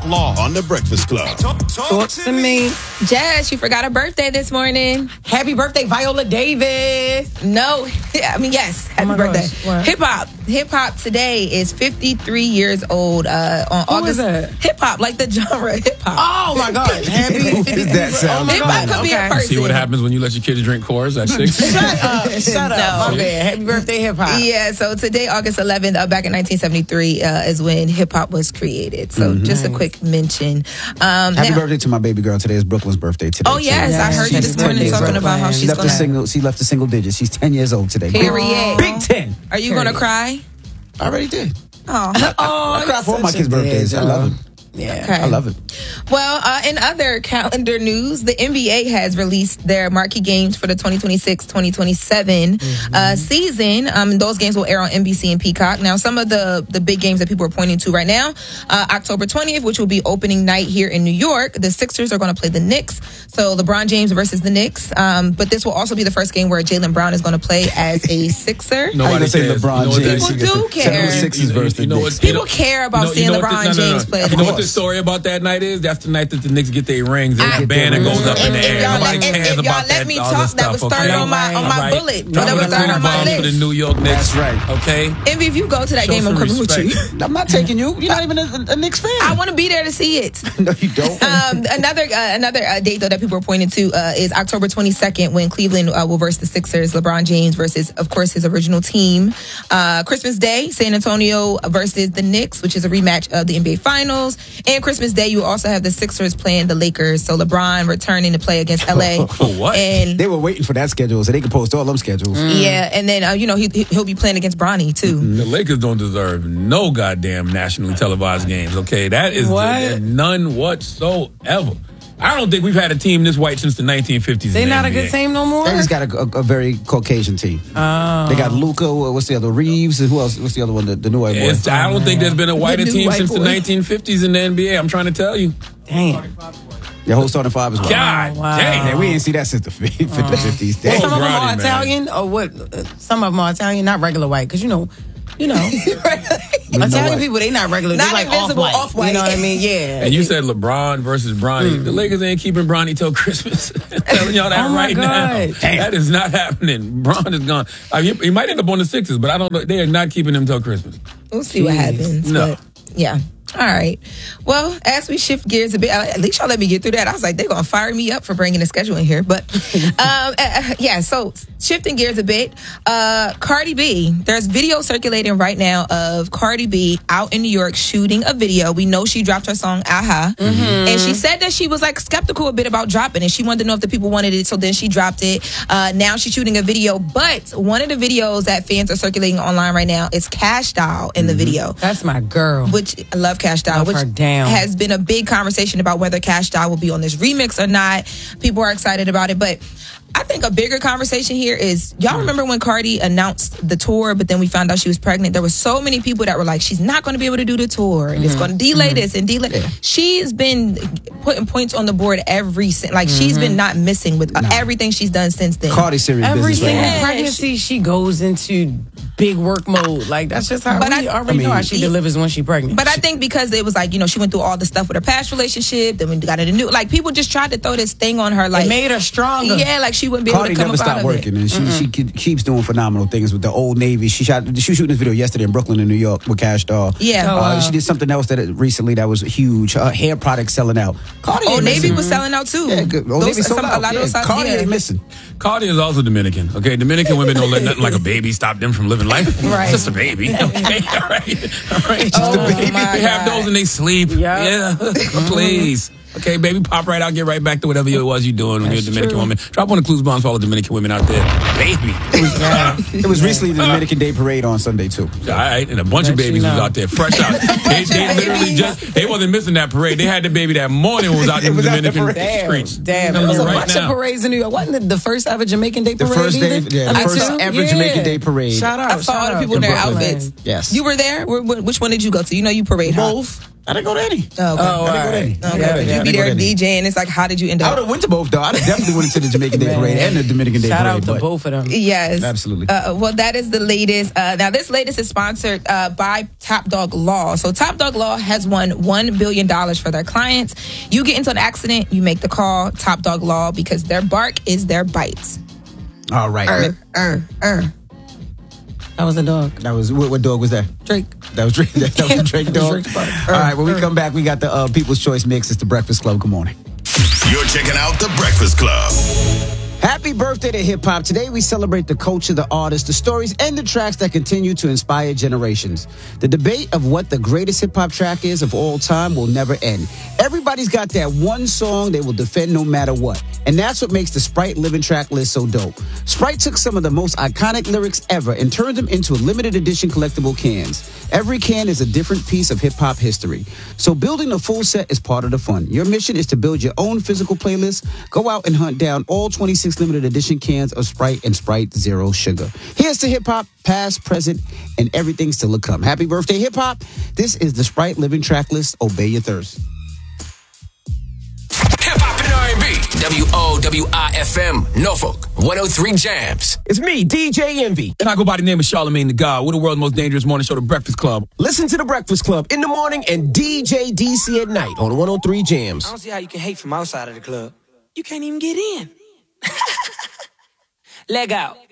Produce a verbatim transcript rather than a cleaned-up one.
Law on The Breakfast Club. Talk, talk, talk to me. Jess, you forgot a birthday this morning. Happy birthday, Viola Davis. No, I mean, yes, happy oh birthday. Gosh, hip hop. Hip hop today is fifty-three years old uh, on Who August. is that? Hip hop, like the genre hip hop. Oh my God. Happy fifty-three. that sound? Oh Hip hop could be a person. See what happens when you let your kids drink Coors at six? Shut up. Shut up. No. My bad. Happy birthday, hip hop. Yeah, so today, August eleventh, uh, back in nineteen seventy-three, uh, is when hip hop was created. So Mm-hmm. just a quick mention. Um, Happy now, birthday to my baby girl. Today is Brooklyn's birthday today. Oh, yes, too. I heard She's this ten morning years talking old. about how She she's left going the single. She left the single digits. She's ten years old today. Period. Big ten. Are you going to cry? I already did. Oh, Oh, I cry for all my such kids' a birthdays. I dad, love y'all. it. Yeah. okay. I love it. Well, uh, in other calendar news, the N B A has released their marquee games for the twenty twenty-six twenty twenty-seven Mm-hmm. uh, season. Um, those games will air on N B C and Peacock. Now, some of the, the big games that people are pointing to right now, uh, October twentieth, which will be opening night here in New York, the Sixers are going to play the Knicks. So LeBron James versus the Knicks. Um, but this will also be the first game where Jaylen Brown is going to play as a Sixer. How you gonna say cares. LeBron You know what James? that- People do care. seventy-sixers versus the You know Knicks. what- People care about You know- seeing you know what LeBron this- no, no, no. James play. You know what the course. story about that night is? That's the night that the Knicks get their rings and I- the banner goes up in the If air. y'all Nobody let- if- cares if y'all about let that. me all talk, this that was stuff, started okay? on my- on my All right. bullet. Drop That the was started on my bombs for list. the New York Knicks. That's right. Okay. Envy, if you go to that Show game, I'm some coming with you. respect. I'm not taking you. You're not even a, a Knicks fan. I want to be there to see it. No, you don't. Um, another uh, another uh, date though that people are pointing to uh, is October twenty-second when Cleveland uh, will versus the Sixers. LeBron James versus, of course, his original team. Uh, Christmas Day, San Antonio versus the Knicks, which is a rematch of the N B A Finals. And Christmas Day, you also have the Sixers playing the Lakers. So LeBron returning to play against L A. For what? And They were waiting for that schedule so they could post all them schedules. yeah, and then uh, you know he he'll be playing against Bronny too. The Lakers don't deserve no goddamn nationally televised games, okay? That is What? none whatsoever. I don't think we've had a team this white since the nineteen fifties. They in the not a N B A. good team no more? They just got a, a, a very Caucasian team. Oh. They got Luca. What's the other? Reeves. Who else? What's the other one? The, the new white boy. It's, I don't think there's been a whiter new team white since the boy. nineteen fifties in the N B A. I'm trying to tell you. Damn. The whole starting five as well. God wow. dang. Yeah, we didn't see that since the fifties. Well, Damn. some of them Brownie, are man. Italian or what? uh, Some of them are Italian, not regular white. Because, you know, you know, Italian white. people, they not regular. Not They like invisible, off-white. off-white. You know what I mean? Yeah. And you said LeBron versus Bronny. The Lakers ain't keeping Bronny till Christmas. I'm telling y'all that Oh, my right God. now. That is not happening. Bron is gone. I mean, he, he might end up on the Sixers, but I don't know. They are not keeping him till Christmas. We'll see what happens. No. But, yeah. All right. Well, as we shift gears a bit, uh, at least y'all let me get through that. I was like, they're going to fire me up for bringing the schedule in here. But um, uh, yeah, so shifting gears a bit, uh, Cardi B, there's video circulating right now of Cardi B out in New York shooting a video. We know she dropped her song, Aha. And she said that she was like skeptical a bit about dropping it. She wanted to know if the people wanted it. So then she dropped it. Uh, now she's shooting a video. But one of the videos that fans are circulating online right now is Cash Doll in the video. That's my girl. Which I love Cash Doll, Love which her down. has been a big conversation about whether Cash Doll will be on this remix or not. People are excited about it, but I think a bigger conversation here is, y'all remember when Cardi announced the tour, but then we found out she was pregnant? There were so many people that were like, she's not going to be able to do the tour, and it's going to delay this and delay. She's been putting points on the board every since. Like, she's been not missing with uh, everything she's done since then. Cardi serious Every business right single now. Yeah. pregnancy, she goes into big work mode. Like, that's just how But we I- already I mean, know how she delivers when she pregnant. But I think because it was like, you know, she went through all the stuff with her past relationship, then we got a new, like, people just tried to throw this thing on her, like, it made her stronger. yeah, like she wouldn't be Cardi able to come never up out stopped of working, it. and she she ke- keeps doing phenomenal things with the Old Navy. She shot she was shooting this video yesterday in Brooklyn and New York with Cash Doll. Yeah. Oh, Uh, wow. she did something else that recently that was huge. Her hair products selling out. Cardi Old ain't Navy missing. was selling out too. Yeah, good. Old Those- Navy sold some- out. A lot Yeah, of those Cardi yeah. ain't missing. Cardi is also Dominican. Okay, Dominican women don't let nothing like a baby stop them from living life. Right. It's just a baby. Okay, all right, all right. Oh, Just a baby. my They have God. those and they sleep. Yeah. Yeah, please. Okay, baby, pop right out, get right back to whatever it was you doing when you're a Dominican true. woman. Drop on the clues bombs for all the Dominican women out there. Baby. It was recently the Dominican Day Parade on Sunday too. All right, and a bunch of Bet you babies was know. out there, fresh out. They, they literally just, they wasn't missing that parade. They had the baby that morning when it was out in the was out the Dominican parade. streets. Damn, I'm there was a telling you bunch right of now. parades in New York. Wasn't it the first ever Jamaican Day The parade? first day, either? yeah, the I first too? ever Yeah. Jamaican Day parade. Shout out. I saw shout all the out people in to their Brooklyn. outfits. Yes. You were there? Wh- wh- Which one did you go to? You know you parade hop. Both. I didn't go to any. Oh, okay. Oh, I all didn't go to any. right. Okay, Yeah, but yeah. you be I didn't go there to any. DJing. It's like, how did you end I up? would have went to both though. I'd have definitely went to the Jamaican Day Man. Parade and the Dominican Day Shout Parade. out to but- both of them. Yes. Absolutely. Uh, well, that is the latest. Uh, now, this latest is sponsored uh, by Top Dog Law. So, Top Dog Law has won one billion dollars for their clients. You get into an accident, you make the call, Top Dog Law, because their bark is their bites. All right. Er, er, er. That was a dog. That was what, what dog was that? Drake. That was Drake. That, that was Drake That was dog. Drake's bark. All right. When we come back, we got the uh, People's Choice Mix. It's the Breakfast Club. Good morning. You're checking out The Breakfast Club. Happy birthday to hip hop. Today we celebrate the culture, the artists, the stories, and the tracks that continue to inspire generations. The debate of what the greatest hip hop track is of all time will never end. Everybody's got that one song they will defend no matter what. And that's what makes the Sprite Living Track list so dope. Sprite took some of the most iconic lyrics ever and turned them into limited edition collectible cans. Every can is a different piece of hip hop history. So building a full set is part of the fun. Your mission is to build your own physical playlist. Go out and hunt down all twenty-six limited edition cans of Sprite and Sprite Zero Sugar. Here's to hip hop, past, present, and everything still to come. Happy birthday, hip hop. This is the Sprite Living Track List. Obey your thirst. Hip hop and R and B. W O W I F M, Norfolk, one oh three Jams. It's me, D J Envy. And I go by the name of Charlamagne the God. We're the world's most dangerous morning show, The Breakfast Club. Listen to The Breakfast Club in the morning and D J D C at night on one oh three Jams. I don't see how you can hate from outside of the club. You can't even get in. Leg out.